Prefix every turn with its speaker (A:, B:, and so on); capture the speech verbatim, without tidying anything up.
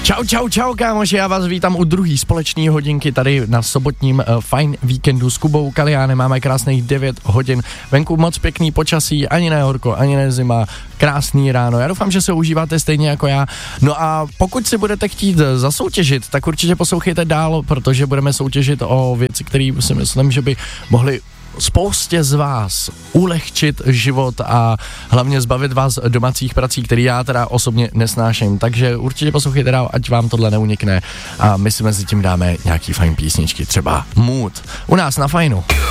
A: Čau, čau, čau, kámoši, já vás vítám u druhý společný hodinky tady na sobotním uh, fajn víkendu s Kubou Kaliánem. Máme krásných devět hodin, venku moc pěkný počasí, ani ne horko, ani ne zima, krásný ráno. Já doufám, že se užíváte stejně jako já. No a pokud si budete chtít zasoutěžit, tak určitě poslouchejte dál, protože budeme soutěžit o věci, které si myslím, že by mohly spoustě z vás ulehčit život a hlavně zbavit vás domácích prací, který já teda osobně nesnáším. Takže určitě poslouchejte dál, ať vám tohle neunikne a my si mezi tím dáme nějaký fajn písničky, třeba Mood. U nás na Fajnu.